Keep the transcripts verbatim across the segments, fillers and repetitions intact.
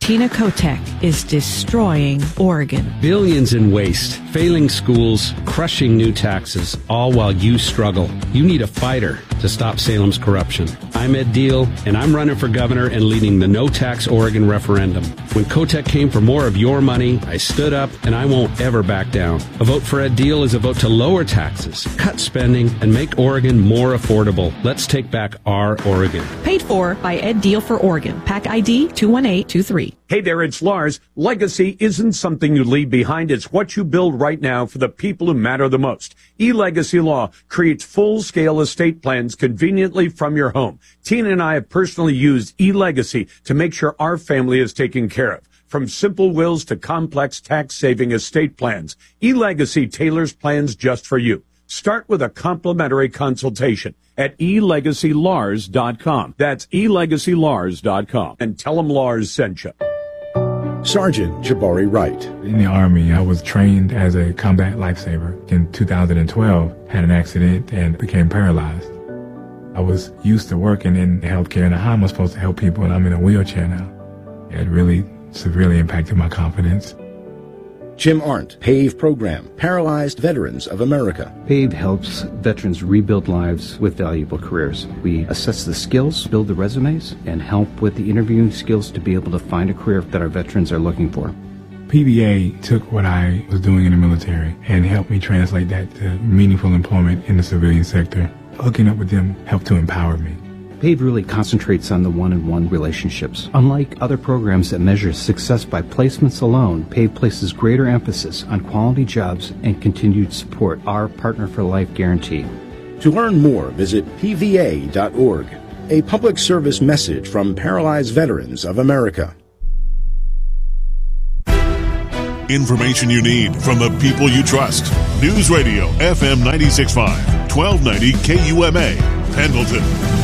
Tina Kotek is destroying Oregon. Billions in waste, failing schools, crushing new taxes, all while you struggle. You need a fighter to stop Salem's corruption. I'm Ed Deal, and I'm running for governor and leading the No Tax Oregon referendum. When Kotek came for more of your money, I stood up, and I won't ever back down. A vote for Ed Deal is a vote to lower taxes, cut spending, and make Oregon more affordable. Let's take back our Oregon. Paid for by Ed Deal for Oregon. PAC I D two one eight two three. Hey there, it's Lars. Legacy isn't something you leave behind. It's what you build right now for the people who matter the most. eLegacy Law creates full-scale estate plans conveniently from your home. Tina and I have personally used eLegacy to make sure our family is taken care of. From simple wills to complex tax-saving estate plans, eLegacy tailors plans just for you. Start with a complimentary consultation at e legacy lars dot com. That's e legacy lars dot com. And tell them Lars sent you. Sergeant Jabari Wright. In the Army, I was trained as a combat lifesaver. In two thousand twelve, had an accident and became paralyzed. I was used to working in healthcare, and how am I supposed to help people? And I'm in a wheelchair now. It really severely impacted my confidence. Jim Arndt, PAVE Program, Paralyzed Veterans of America. PAVE helps veterans rebuild lives with valuable careers. We assess the skills, build the resumes, and help with the interviewing skills to be able to find a career that our veterans are looking for. P V A took what I was doing in the military and helped me translate that to meaningful employment in the civilian sector. Hooking up with them helped to empower me. PAVE really concentrates on the one-on-one relationships. Unlike other programs that measure success by placements alone, PAVE places greater emphasis on quality jobs and continued support, our Partner for Life guarantee. To learn more, visit p v a dot org. A public service message from Paralyzed Veterans of America. Information you need from the people you trust. News Radio F M ninety-six point five, twelve ninety K U M A, Pendleton.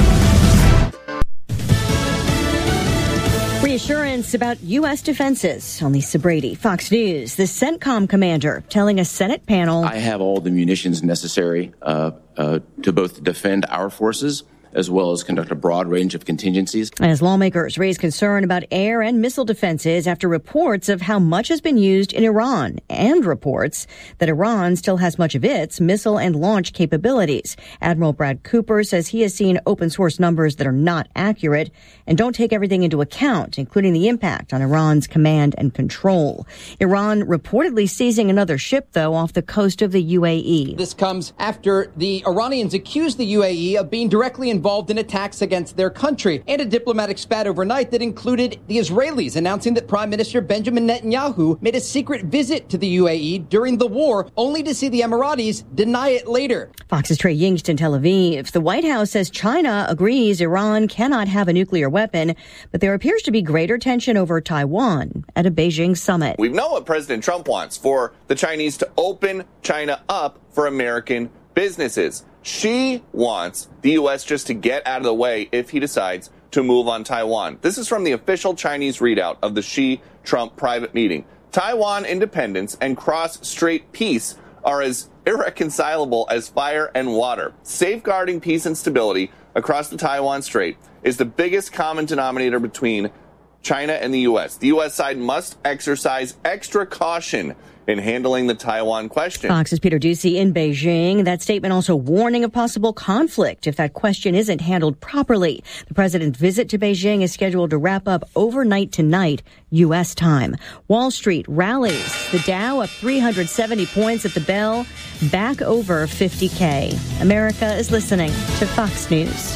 Reassurance about U S defenses. On Lisa Brady, Fox News. The CENTCOM commander telling a Senate panel, I have all the munitions necessary uh, uh, to both defend our forces as well as conduct a broad range of contingencies. As lawmakers raise concern about air and missile defenses after reports of how much has been used in Iran and reports that Iran still has much of its missile and launch capabilities. Admiral Brad Cooper says he has seen open source numbers that are not accurate and don't take everything into account, including the impact on Iran's command and control. Iran reportedly seizing another ship, though, off the coast of the U A E. This comes after the Iranians accused the U A E of being directly involved involved in attacks against their country, and a diplomatic spat overnight that included the Israelis announcing that Prime Minister Benjamin Netanyahu made a secret visit to the U A E during the war, only to see the Emiratis deny it later. Fox's Trey Yingst in Tel Aviv. The White House says China agrees Iran cannot have a nuclear weapon, but there appears to be greater tension over Taiwan at a Beijing summit. We know what President Trump wants, for the Chinese to open China up for American businesses. She wants the U S just to get out of the way if he decides to move on Taiwan. This is from the official Chinese readout of the Xi-Trump private meeting. Taiwan independence and cross-strait peace are as irreconcilable as fire and water. Safeguarding peace and stability across the Taiwan Strait is the biggest common denominator between China and the U S. The U S side must exercise extra caution in handling the Taiwan question. Fox's Peter Doocy in Beijing. That statement also warning of possible conflict if that question isn't handled properly. The president's visit to Beijing is scheduled to wrap up overnight tonight, U S time. Wall Street rallies. The Dow up three hundred seventy points at the bell, back over fifty K. America is listening to Fox News.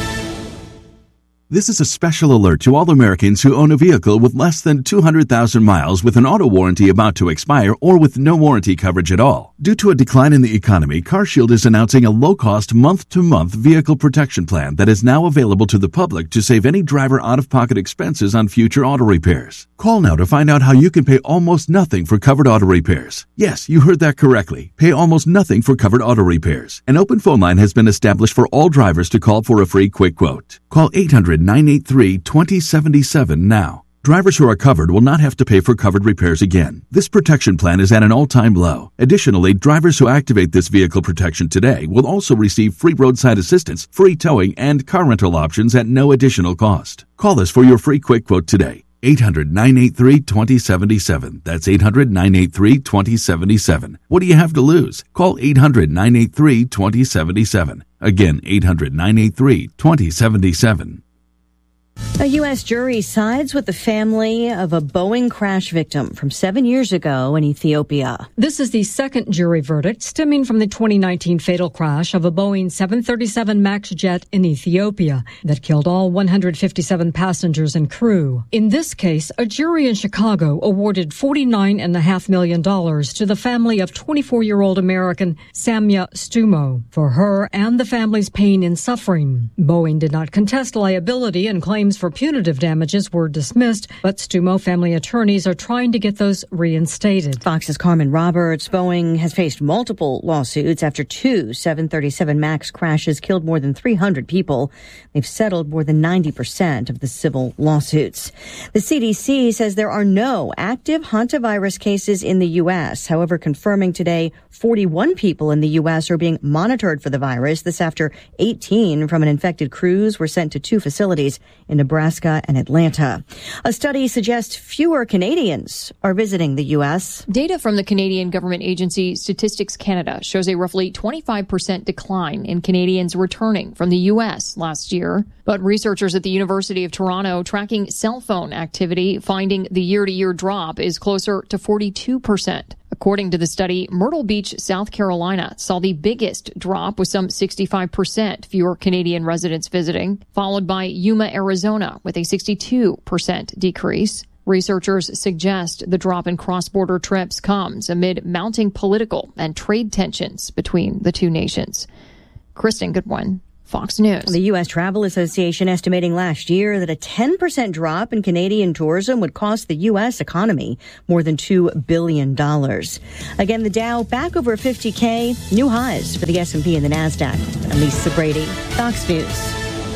This is a special alert to all Americans who own a vehicle with less than two hundred thousand miles with an auto warranty about to expire or with no warranty coverage at all. Due to a decline in the economy, CarShield is announcing a low-cost month-to-month vehicle protection plan that is now available to the public to save any driver out-of-pocket expenses on future auto repairs. Call now to find out how you can pay almost nothing for covered auto repairs. Yes, you heard that correctly. Pay almost nothing for covered auto repairs. An open phone line has been established for all drivers to call for a free quick quote. Call eight hundred, nine eight three, two zero seven seven now. Drivers who are covered will not have to pay for covered repairs again. This protection plan is at an all-time low. Additionally, drivers who activate this vehicle protection today will also receive free roadside assistance, free towing, and car rental options at no additional cost. Call us for your free quick quote today. eight hundred, nine eight three, two zero seven seven. That's eight hundred, nine eight three, two zero seven seven. What do you have to lose? Call eight hundred, nine eight three, two zero seven seven. Again, eight hundred, nine eight three, two zero seven seven. A U S jury sides with the family of a Boeing crash victim from seven years ago in Ethiopia. This is the second jury verdict stemming from the twenty nineteen fatal crash of a Boeing seven thirty-seven MAX jet in Ethiopia that killed all one hundred fifty-seven passengers and crew. In this case, a jury in Chicago awarded forty-nine point five million dollars to the family of twenty-four-year-old American Samya Stumo for her and the family's pain and suffering. Boeing did not contest liability, and claims for punitive damages were dismissed, but Stumo family attorneys are trying to get those reinstated. Fox's Carmen Roberts. Boeing has faced multiple lawsuits after two seven thirty-seven MAX crashes killed more than three hundred people. They've settled more than ninety percent of the civil lawsuits. The C D C says there are no active hantavirus cases in the U S. However, confirming today forty-one people in the U S are being monitored for the virus. This after eighteen from an infected cruise were sent to two facilities in Nebraska and Atlanta. A study suggests fewer Canadians are visiting the U S. Data from the Canadian government agency Statistics Canada shows a roughly twenty-five percent decline in Canadians returning from the U S last year. But researchers at the University of Toronto tracking cell phone activity finding the year-to-year drop is closer to forty-two percent. According to the study, Myrtle Beach, South Carolina, saw the biggest drop with some sixty-five percent fewer Canadian residents visiting, followed by Yuma, Arizona, with a sixty-two percent decrease. Researchers suggest the drop in cross-border trips comes amid mounting political and trade tensions between the two nations. Kristen Goodwin, Fox News. The U S Travel Association estimating last year that a ten percent drop in Canadian tourism would cost the U S economy more than two billion dollars. Again, the Dow back over fifty K, new highs for the S and P and the NASDAQ. I'm Lisa Brady, Fox News.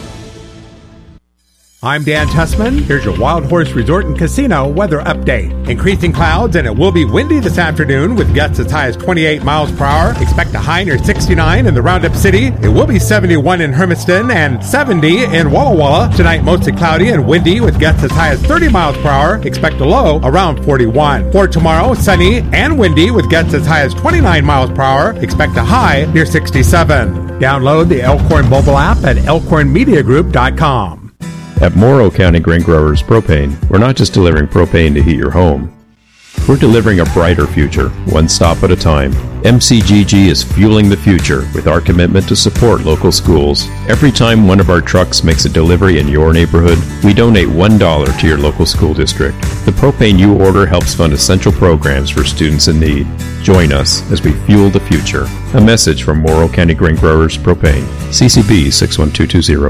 I'm Dan Tussman. Here's your Wild Horse Resort and Casino weather update. Increasing clouds, and it will be windy this afternoon with gusts as high as twenty-eight miles per hour. Expect a high near sixty-nine in the Roundup City. It will be seventy-one in Hermiston and seventy in Walla Walla. Tonight, mostly cloudy and windy with gusts as high as thirty miles per hour. Expect a low around forty-one. For tomorrow, sunny and windy with gusts as high as twenty-nine miles per hour. Expect a high near sixty-seven. Download the Elkhorn mobile app at elkhorn media group dot com. At Morrow County Grain Growers Propane, we're not just delivering propane to heat your home. We're delivering a brighter future, one stop at a time. M C G G is fueling the future with our commitment to support local schools. Every time one of our trucks makes a delivery in your neighborhood, we donate one dollar to your local school district. The propane you order helps fund essential programs for students in need. Join us as we fuel the future. A message from Morrow County Grain Growers Propane. C C B six one two two zero.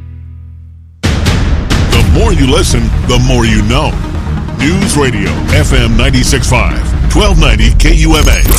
The more you listen, the more you know. News Radio, F M ninety-six point five, twelve ninety K U M A.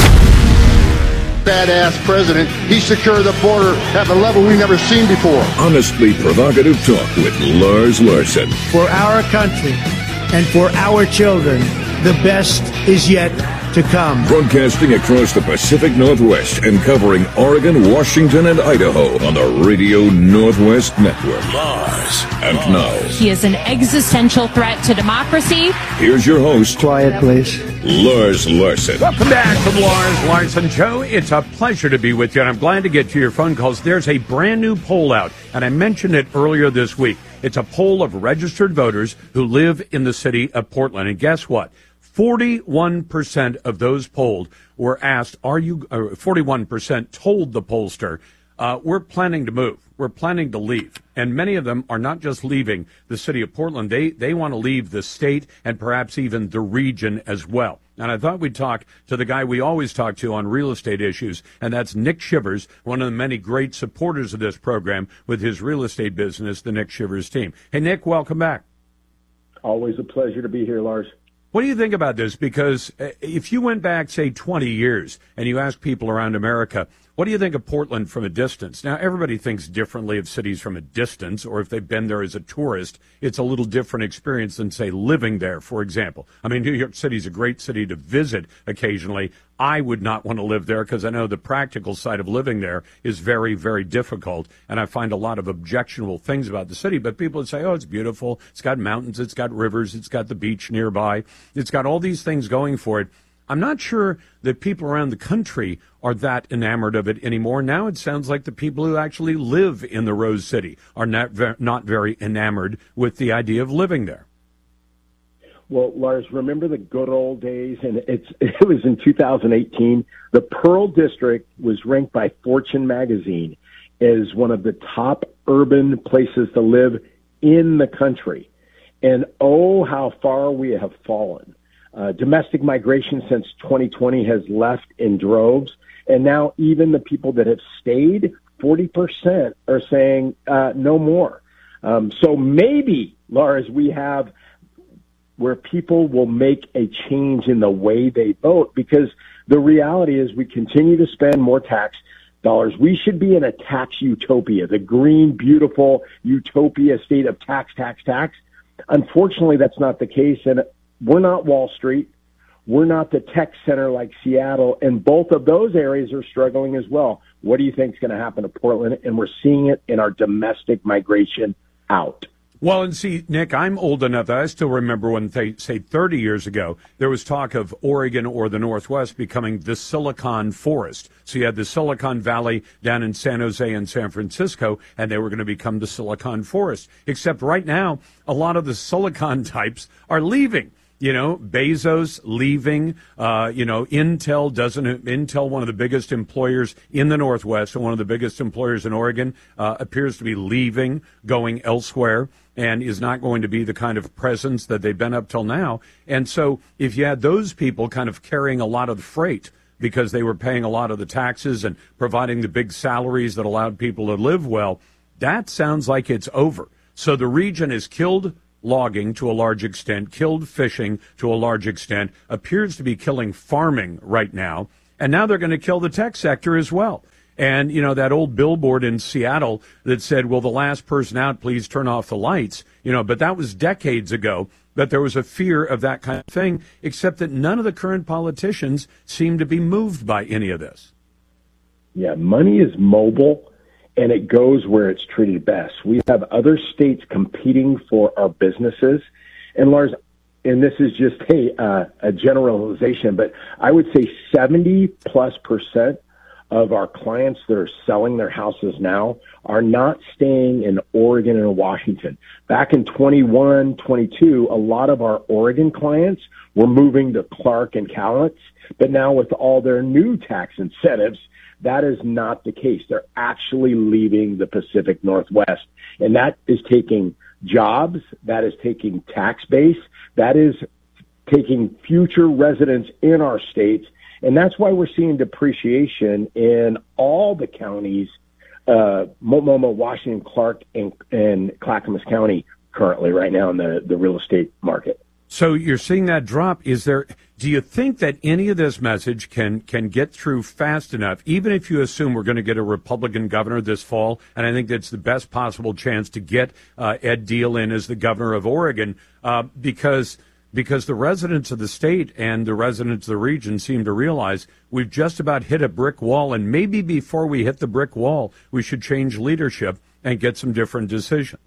Badass president, he secured the border at a level we've never seen before. Honestly provocative talk with Lars Larson. For our country and for our children, the best is yet to come. Broadcasting across the Pacific Northwest and covering Oregon, Washington, and Idaho on the Radio Northwest Network. Lars. And now, he is an existential threat to democracy. Here's your host. Quiet, please. Lars Larson. Welcome back to the Lars Larson Show. It's a pleasure to be with you, and I'm glad to get to your phone calls. There's a brand new poll out, and I mentioned it earlier this week. It's a poll of registered voters who live in the city of Portland, and guess what? forty-one percent of those polled were asked, are you, uh, forty-one percent told the pollster, uh, we're planning to move. We're planning to leave. And many of them are not just leaving the city of Portland. They, they want to leave the state and perhaps even the region as well. And I thought we'd talk to the guy we always talk to on real estate issues, and that's Nick Shivers, one of the many great supporters of this program with his real estate business, the Nick Shivers team. Hey, Nick, welcome back. Always a pleasure to be here, Lars. What do you think about this? Because if you went back, say, twenty years, and you asked people around America, What do you think of Portland from a distance? Now, everybody thinks differently of cities from a distance, or if they've been there as a tourist, it's a little different experience than, say, living there, for example. I mean, New York City is a great city to visit occasionally. I would not want to live there because I know the practical side of living there is very, very difficult, and I find a lot of objectionable things about the city. But people would say, oh, it's beautiful. It's got mountains. It's got rivers. It's got the beach nearby. It's got all these things going for it. I'm not sure that people around the country are that enamored of it anymore. Now it sounds like the people who actually live in the Rose City are not ver- not very enamored with the idea of living there. Well, Lars, remember the good old days? And it's it was in two thousand eighteen. The Pearl District was ranked by Fortune magazine as one of the top urban places to live in the country. And oh, how far we have fallen. Uh, domestic migration since twenty twenty has left in droves, and now even the people that have stayed, forty percent are saying uh, no more. Um, so maybe, Lars, we have where people will make a change in the way they vote, because the reality is we continue to spend more tax dollars. We should be in a tax utopia, the green, beautiful utopia state of tax, tax, tax. Unfortunately, that's not the case, and we're not Wall Street. We're not the tech center like Seattle, and both of those areas are struggling as well. What do you think is going to happen to Portland? And we're seeing it in our domestic migration out. Well, and see, Nick, I'm old enough that I still remember when, they, say, thirty years ago, there was talk of Oregon or the Northwest becoming the Silicon Forest. So you had the Silicon Valley down in San Jose and San Francisco, and they were going to become the Silicon Forest. Except right now, a lot of the Silicon types are leaving. You know, Bezos leaving, uh, you know, Intel doesn't, Intel, one of the biggest employers in the Northwest and one of the biggest employers in Oregon, uh, appears to be leaving, going elsewhere, and is not going to be the kind of presence that they've been up till now. And so if you had those people kind of carrying a lot of the freight because they were paying a lot of the taxes and providing the big salaries that allowed people to live well, that sounds like it's over. So the region is killed logging to a large extent, killed fishing to a large extent, appears to be killing farming right now, and now they're going to kill the tech sector as well. And, you know, that old billboard in Seattle that said, will the last person out please turn off the lights, you know, but that was decades ago, that there was a fear of that kind of thing, except that none of the current politicians seem to be moved by any of this. Yeah, money is mobile, and it goes where it's treated best. We have other states competing for our businesses. And Lars, and this is just a, uh, a generalization, but I would say seventy plus percent of our clients that are selling their houses now are not staying in Oregon and Washington. Back in twenty-one, twenty-two, a lot of our Oregon clients were moving to Clark and Cowlitz, but now with all their new tax incentives, that is not the case. They're actually leaving the Pacific Northwest, and that is taking jobs, that is taking tax base, that is taking future residents in our states, and that's why we're seeing depreciation in all the counties, uh, Multnomah, Washington, Clark, and, and Clackamas County currently right now in the, the real estate market. So you're seeing that drop. Is there? Do you think that any of this message can can get through fast enough, even if you assume we're going to get a Republican governor this fall? And I think that's the best possible chance to get uh, Ed Diehl in as the governor of Oregon, uh, because because the residents of the state and the residents of the region seem to realize we've just about hit a brick wall, and maybe before we hit the brick wall, we should change leadership and get some different decisions.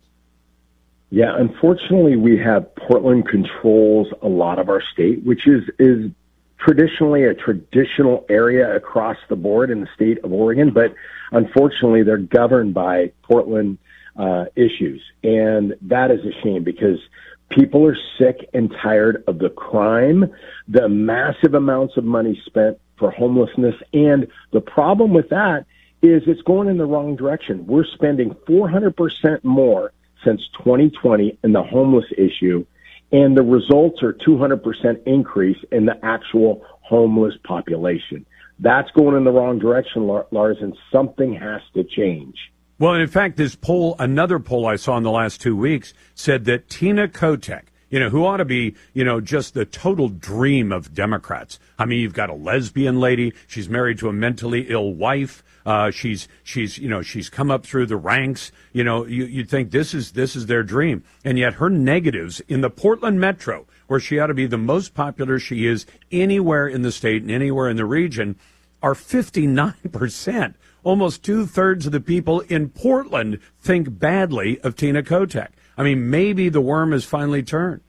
Yeah, unfortunately, we have Portland controls a lot of our state, which is, is traditionally a traditional area across the board in the state of Oregon. But unfortunately, they're governed by Portland uh, issues. And that is a shame because people are sick and tired of the crime, the massive amounts of money spent for homelessness. And the problem with that is it's going in the wrong direction. We're spending four hundred percent more since twenty twenty in the homeless issue, and the results are two hundred percent increase in the actual homeless population. That's going in the wrong direction, Lars, and something has to change. Well, in fact, this poll, another poll I saw in the last two weeks, said that Tina Kotek you know, who ought to be, you know, just the total dream of Democrats. I mean, you've got a lesbian lady. She's married to a mentally ill wife. Uh, she's, she's, you know, she's come up through the ranks. You know, you, you'd think this is, this is their dream. And yet her negatives in the Portland metro, where she ought to be the most popular she is anywhere in the state and anywhere in the region, are fifty-nine percent. Almost two-thirds of the people in Portland think badly of Tina Kotek. I mean, maybe the worm has finally turned.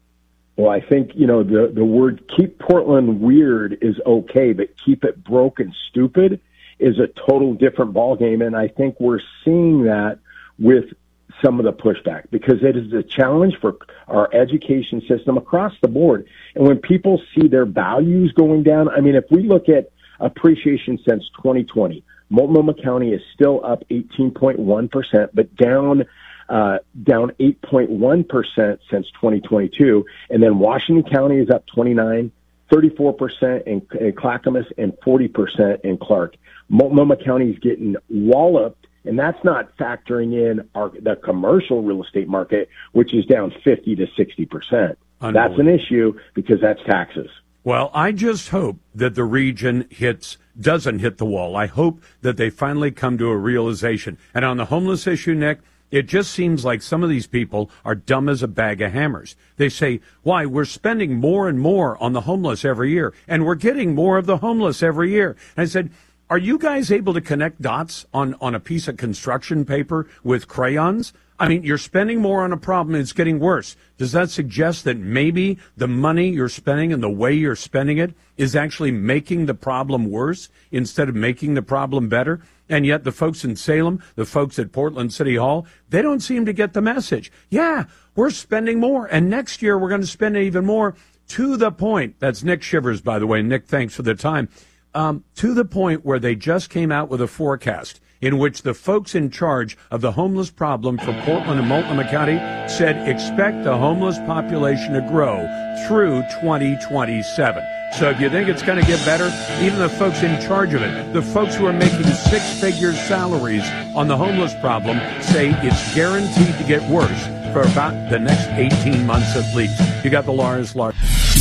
Well, I think, you know, the, the word keep Portland weird is okay, but keep it broke and stupid is a total different ballgame. And I think we're seeing that with some of the pushback, because it is a challenge for our education system across the board. And when people see their values going down, I mean, if we look at appreciation since twenty twenty, Multnomah County is still up eighteen point one percent, but down uh, down eight point one percent since twenty twenty-two. And then Washington County is up twenty-nine, thirty-four percent in, in Clackamas, and forty percent in Clark. Multnomah County is getting walloped, and that's not factoring in our, the commercial real estate market, which is down fifty to sixty percent. That's an issue because that's taxes. Well, I just hope that the region hits doesn't hit the wall. I hope that they finally come to a realization. And on the homeless issue, Nick, it just seems like some of these people are dumb as a bag of hammers. They say, why, we're spending more and more on the homeless every year, and we're getting more of the homeless every year. And I said, are you guys able to connect dots on, on a piece of construction paper with crayons? I mean, you're spending more on a problem and it's getting worse. Does that suggest that maybe the money you're spending and the way you're spending it is actually making the problem worse instead of making the problem better? And yet the folks in Salem, the folks at Portland City Hall, they don't seem to get the message. Yeah, we're spending more, and next year we're going to spend even more, to the point. That's Nick Shivers, by the way. Nick, thanks for the time. Um, to the point where they just came out with a forecast in which the folks in charge of the homeless problem for Portland and Multnomah County said expect the homeless population to grow through twenty twenty-seven. So if you think it's going to get better, even the folks in charge of it, the folks who are making six-figure salaries on the homeless problem, say it's guaranteed to get worse for about the next eighteen months at least. You got the Lars Larson.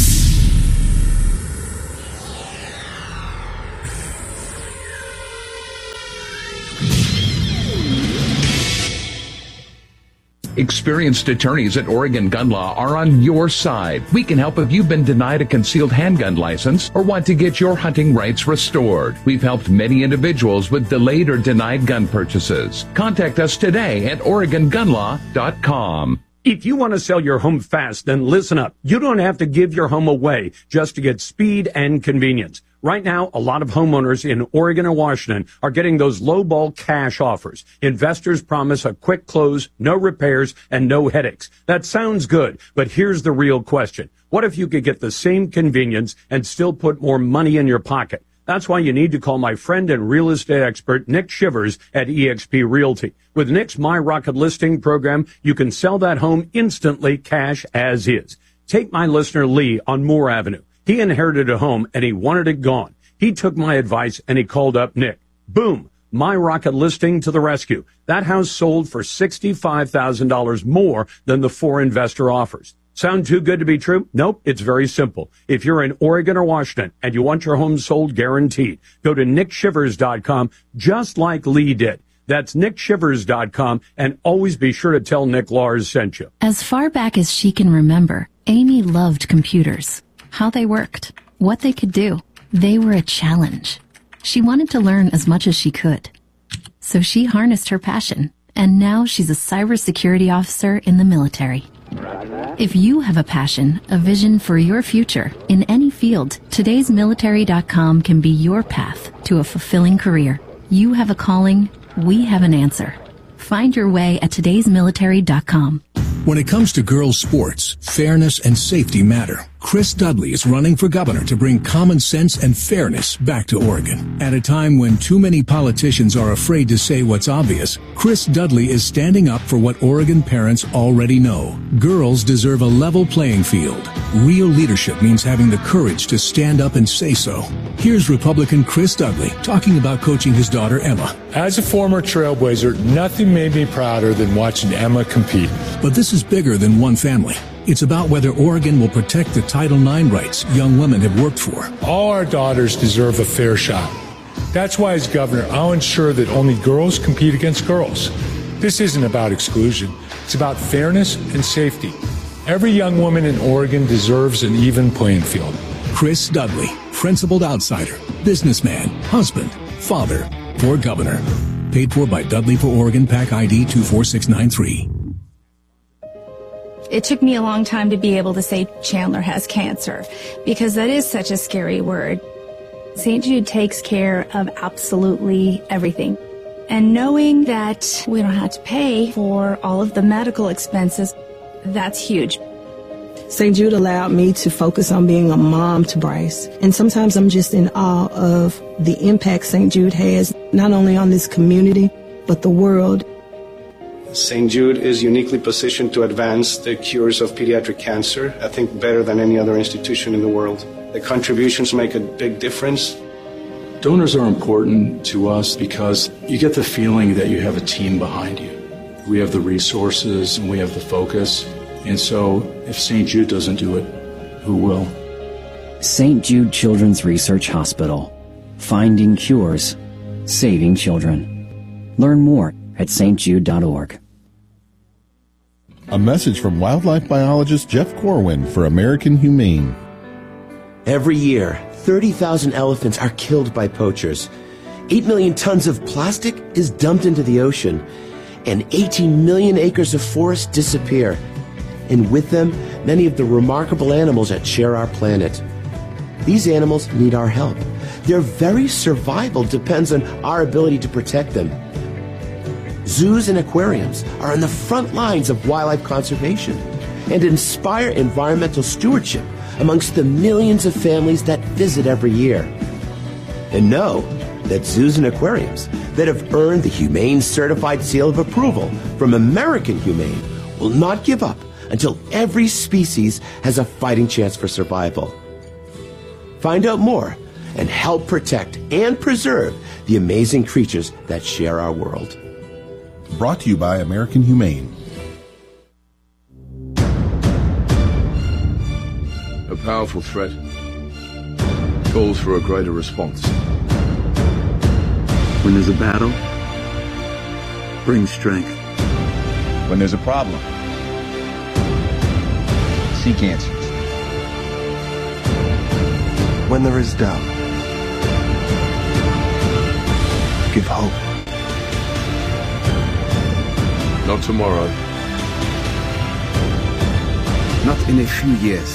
Experienced attorneys at Oregon Gun Law are on your side. We can help if you've been denied a concealed handgun license or want to get your hunting rights restored. We've helped many individuals with delayed or denied gun purchases. Contact us today at Oregon Gun Law dot com. If you want to sell your home fast, then listen up. You don't have to give your home away just to get speed and convenience. Right now, a lot of homeowners in Oregon and Washington are getting those lowball cash offers. Investors promise a quick close, no repairs, and no headaches. That sounds good, but here's the real question. What if you could get the same convenience and still put more money in your pocket? That's why you need to call my friend and real estate expert, Nick Shivers at eXp Realty. With Nick's My Rocket Listing program, you can sell that home instantly, cash as is. Take my listener Lee on Moore Avenue. He inherited a home and he wanted it gone. He took my advice and he called up Nick. Boom. My Rocket Listing to the rescue. That house sold for sixty-five thousand dollars more than the four investor offers. Sound too good to be true? Nope, it's very simple. If you're in Oregon or Washington and you want your home sold guaranteed, go to nick shivers dot com just like Lee did. That's nick shivers dot com, and always be sure to tell Nick Lars sent you. As far back as she can remember, Amy loved computers. How they worked, what they could do. They were a challenge. She wanted to learn as much as she could. So she harnessed her passion, and now she's a cybersecurity officer in the military. If you have a passion, a vision for your future in any field, todays military dot com can be your path to a fulfilling career. You have a calling, we have an answer. Find your way at todays military dot com. When it comes to girls' sports, fairness and safety matter. Chris Dudley is running for governor to bring common sense and fairness back to Oregon. At a time when too many politicians are afraid to say what's obvious, Chris Dudley is standing up for what Oregon parents already know. Girls deserve a level playing field. Real leadership means having the courage to stand up and say so. Here's Republican Chris Dudley talking about coaching his daughter Emma. As a former Trailblazer, nothing made me prouder than watching Emma compete. But this is bigger than one family. It's about whether Oregon will protect the Title nine rights young women have worked for. All our daughters deserve a fair shot. That's why, as governor, I'll ensure that only girls compete against girls. This isn't about exclusion. It's about fairness and safety. Every young woman in Oregon deserves an even playing field. Chris Dudley, principled outsider, businessman, husband, father, for governor. Paid for by Dudley for Oregon, PAC I D two four six nine three. It took me a long time to be able to say Chandler has cancer, because that is such a scary word. Saint Jude takes care of absolutely everything. And knowing that we don't have to pay for all of the medical expenses, that's huge. Saint Jude allowed me to focus on being a mom to Bryce. And sometimes I'm just in awe of the impact Saint Jude has, not only on this community, but the world. Saint Jude is uniquely positioned to advance the cures of pediatric cancer, I think better than any other institution in the world. The contributions make a big difference. Donors are important to us because you get the feeling that you have a team behind you. We have the resources and we have the focus. And so if Saint Jude doesn't do it, who will? Saint Jude Children's Research Hospital. Finding cures. Saving children. Learn more at s t jude dot org. A message from wildlife biologist Jeff Corwin for American Humane. Every year, thirty thousand elephants are killed by poachers. eight million tons of plastic is dumped into the ocean. And eighteen million acres of forest disappear. And with them, many of the remarkable animals that share our planet. These animals need our help. Their very survival depends on our ability to protect them. Zoos and aquariums are on the front lines of wildlife conservation and inspire environmental stewardship amongst the millions of families that visit every year. And know that zoos and aquariums that have earned the Humane Certified Seal of Approval from American Humane will not give up until every species has a fighting chance for survival. Find out more and help protect and preserve the amazing creatures that share our world. Brought to you by American Humane. A powerful threat calls for a greater response. When there's a battle, bring strength. When there's a problem, seek answers. When there is doubt, give hope. Not tomorrow. Not in a few years.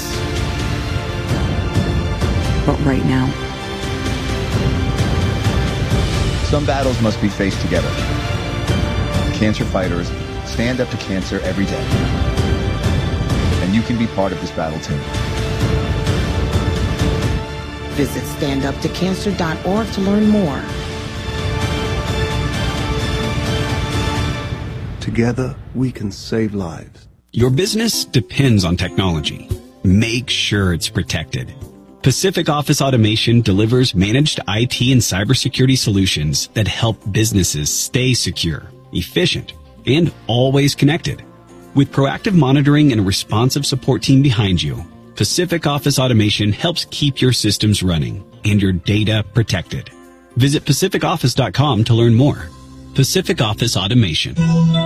But right now. Some battles must be faced together. Cancer fighters stand up to cancer every day. And you can be part of this battle too. Visit stand up to cancer dot org to learn more. Together, we can save lives. Your business depends on technology. Make sure it's protected. Pacific Office Automation delivers managed I T and cybersecurity solutions that help businesses stay secure, efficient, and always connected. With proactive monitoring and a responsive support team behind you, Pacific Office Automation helps keep your systems running and your data protected. Visit pacific office dot com to learn more. Pacific Office Automation.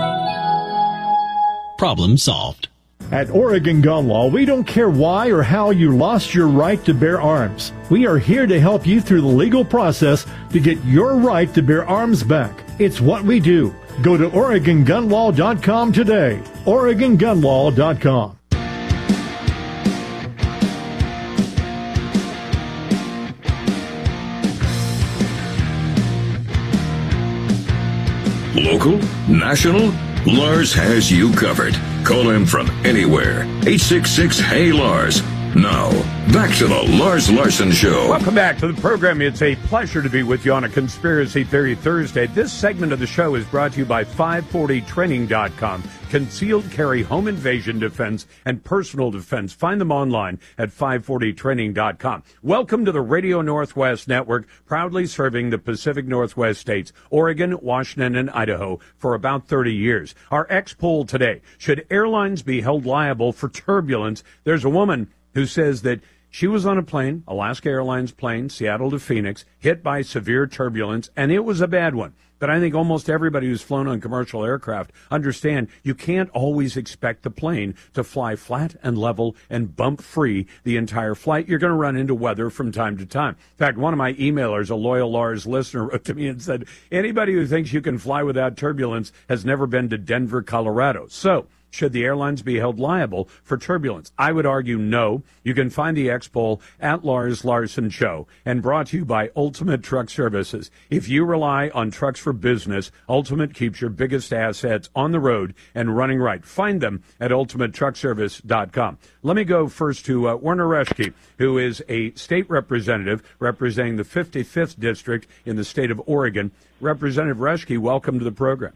Problem solved. At Oregon Gun Law, we don't care why or how you lost your right to bear arms. We are here to help you through the legal process to get your right to bear arms back. It's what we do. Go to oregon gun law dot com today. oregon gun law dot com. Local? National? Lars has you covered. Call him from anywhere. eight six six, H E Y, Lars. Now, back to the Lars Larson Show. Welcome back to the program. It's a pleasure to be with you on a Conspiracy Theory Thursday. This segment of the show is brought to you by five forty training dot com. Concealed carry, home invasion defense, and personal defense. Find them online at five forty training dot com. Welcome to the Radio Northwest Network, proudly serving the Pacific Northwest states, Oregon, Washington, and Idaho for about thirty years. Our X-poll today: should airlines be held liable for turbulence? There's a woman who says that she was on a plane, Alaska Airlines plane, Seattle to Phoenix, hit by severe turbulence, and it was a bad one. But I think almost everybody who's flown on commercial aircraft understand you can't always expect the plane to fly flat and level and bump free the entire flight. You're going to run into weather from time to time. In fact, one of my emailers, a loyal Lars listener, wrote to me and said, anybody who thinks you can fly without turbulence has never been to Denver, Colorado. So, should the airlines be held liable for turbulence? I would argue no. You can find the X-poll at Lars Larson Show, and brought to you by Ultimate Truck Services. If you rely on trucks for business, Ultimate keeps your biggest assets on the road and running right. Find them at ultimate truck service dot com. Let me go first to uh, Werner Reschke, who is a state representative representing the fifty-fifth district in the state of Oregon. Representative Reschke, welcome to the program.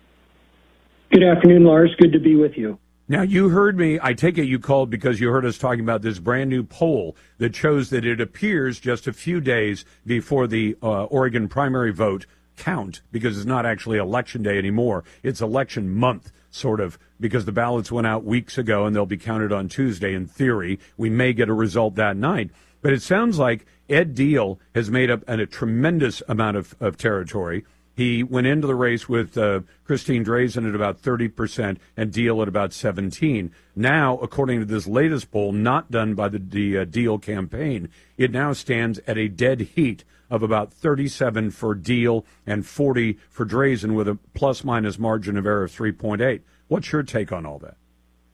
Good afternoon, Lars. Good to be with you. Now, you heard me. I take it you called because you heard us talking about this brand new poll that shows that it appears just a few days before the uh, Oregon primary vote count, because it's not actually election day anymore. It's election month, sort of, because the ballots went out weeks ago and they'll be counted on Tuesday. In theory, we may get a result that night. But it sounds like Ed Diehl has made up a, a tremendous amount of, of territory. He went into the race with uh, Christine Drazan at about thirty percent and Diehl at about seventeen. Now, according to this latest poll, not done by the, the uh, Diehl campaign, it now stands at a dead heat of about thirty-seven for Diehl and forty for Drazan, with a plus-minus margin of error of three point eight. What's your take on all that?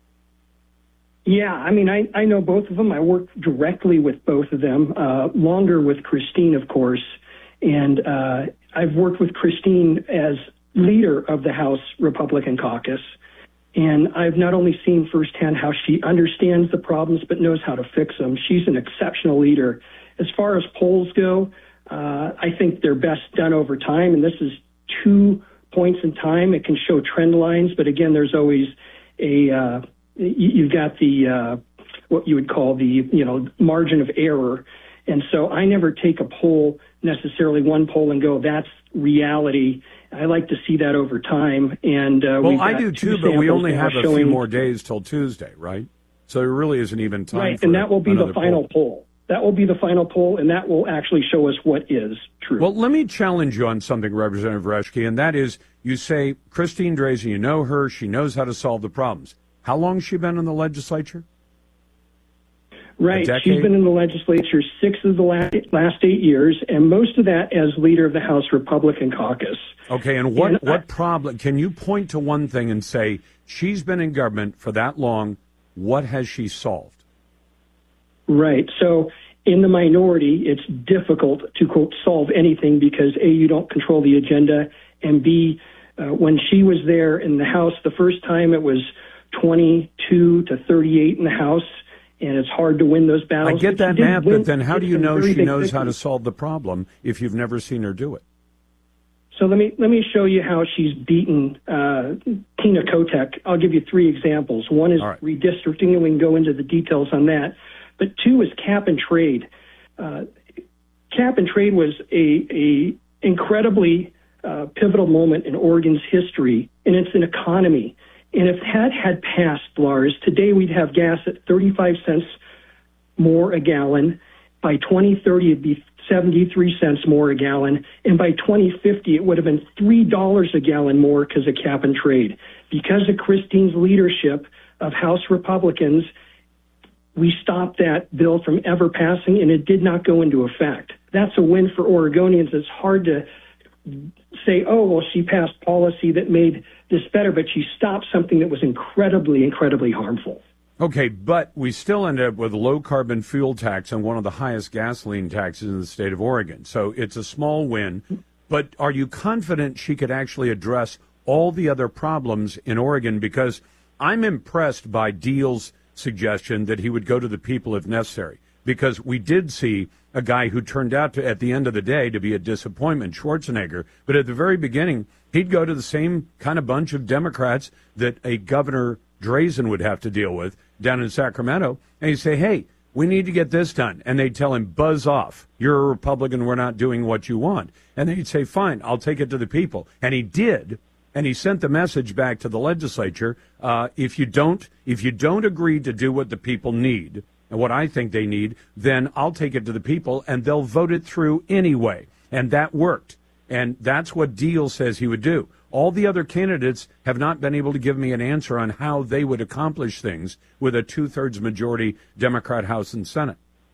Yeah, I mean, I, I know both of them. I work directly with both of them, uh, longer with Christine, of course. And uh, I've worked with Christine as leader of the House Republican caucus. And I've not only seen firsthand how she understands the problems but knows how to fix them. She's an exceptional leader. As far as polls go, uh, I think they're best done over time. And this is two points in time. It can show trend lines. But again, there's always a, uh, you've got the, uh, what you would call the, you know, margin of error. And so I never take a poll, necessarily one poll, and go, that's reality. I like to see that over time. And uh, well, I do too, but we only have a showing... few more days till Tuesday, right? So there really isn't even time. Right, for and that will be the final poll. poll. That will be the final poll, and that will actually show us what is true. Well, let me challenge you on something, Representative Reschke, and that is, you say Christine Drazan, you know her, she knows how to solve the problems. How long has she been in the legislature? Right. She's been in the legislature six of the last, last eight years, and most of that as leader of the House Republican caucus. Okay, and what, and what I, problem, can you point to one thing and say, she's been in government for that long, what has she solved? Right. So in the minority, it's difficult to, quote, solve anything because, A, you don't control the agenda, and B, uh, when she was there in the House the first time, it was twenty-two to thirty-eight in the House. And it's hard to win those battles. I get that math, but then how do you know she knows how to victories. solve the problem if you've never seen her do it? So let me let me show you how she's beaten uh, Tina Kotek. I'll give you three examples. One is right. redistricting, and we can go into the details on that. But two is cap and trade. Uh, cap and trade was a, a incredibly uh, pivotal moment in Oregon's history, and it's an economy. And if that had passed, Lars, today we'd have gas at thirty-five cents more a gallon. By twenty thirty, it'd be seventy-three cents more a gallon. And by twenty fifty, it would have been three dollars a gallon more because of cap and trade. Because of Christine's leadership of House Republicans, we stopped that bill from ever passing, and it did not go into effect. That's a win for Oregonians. It's hard to say, oh, well, she passed policy that made this better, but she stopped something that was incredibly, incredibly harmful. Okay, but we still end up with a low-carbon fuel tax and one of the highest gasoline taxes in the state of Oregon. So it's a small win, but are you confident she could actually address all the other problems in Oregon? Because I'm impressed by Diehl's suggestion that he would go to the people if necessary, because we did see a guy who turned out to, at the end of the day, to be a disappointment, Schwarzenegger. But at the very beginning, he'd go to the same kind of bunch of Democrats that a Governor Drazen would have to deal with down in Sacramento, and he'd say, hey, we need to get this done. And they'd tell him, buzz off. You're a Republican. We're not doing what you want. And then he'd say, fine, I'll take it to the people. And he did. And he sent the message back to the legislature. Uh, if you don't, if you don't agree to do what the people need and what I think they need, then I'll take it to the people and they'll vote it through anyway. And that worked. And that's what Deal says he would do. All the other candidates have not been able to give me an answer on how they would accomplish things with a two-thirds majority Democrat House and Senate.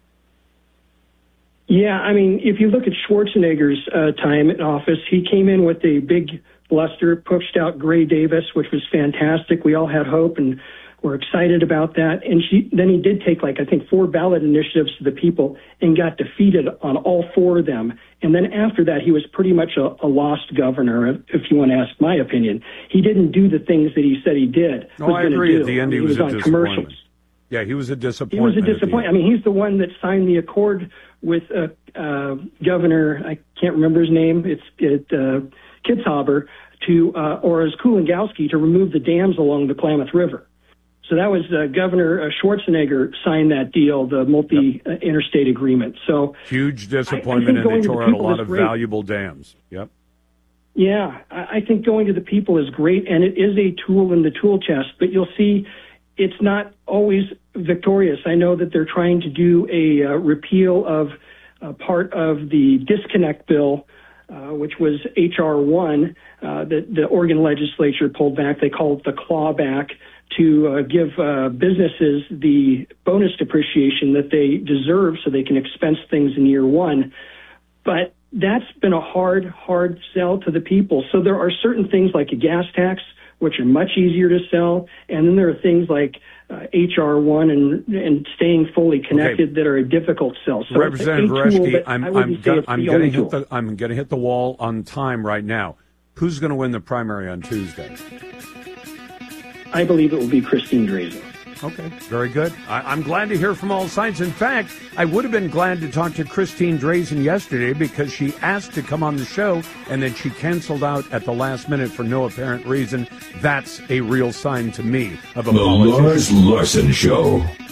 Yeah, I mean, if you look at Schwarzenegger's uh, time in office, he came in with a big bluster, pushed out Gray Davis, which was fantastic. We all had hope and were excited about that. And she, then he did take, like, I think, four ballot initiatives to the people and got defeated on all four of them. And then after that, he was pretty much a, a lost governor, if you want to ask my opinion. He didn't do the things that he said he did. No, I agree. Do. At the end, I mean, he, was he was, a on commercials. Yeah, he was a disappointment. He was a disappointment. I mean, he's the one that signed the accord with uh, uh, Governor, I can't remember his name, it's it, uh, Kitzhaber, to, uh, or as Kulingowski, to remove the dams along the Klamath River. So that was uh, Governor uh, Schwarzenegger signed that deal, the multi-interstate yep. uh, agreement. So huge disappointment, I, I and they tore out a lot of great. valuable dams. Yep. Yeah, I, I think going to the people is great, and it is a tool in the tool chest. But you'll see, it's not always victorious. I know that they're trying to do a uh, repeal of uh, part of the disconnect bill, uh, which was H R one, uh, that the Oregon legislature pulled back. They call it the clawback, to uh, give uh, businesses the bonus depreciation that they deserve so they can expense things in year one. But that's been a hard, hard sell to the people. So there are certain things like a gas tax, which are much easier to sell. And then there are things like uh, H R one and, and staying fully connected okay. that are a difficult sell. So Representative Reschke, I'm, I'm, gonna, I'm going to hit the I'm going to hit the wall on time right now. Who's going to win the primary on Tuesday? I believe it will be Christine Drazen. Okay, very good. I, I'm glad to hear from all sides. In fact, I would have been glad to talk to Christine Drazen yesterday because she asked to come on the show and then she canceled out at the last minute for no apparent reason. That's a real sign to me of a The politician. Lars Larson Show.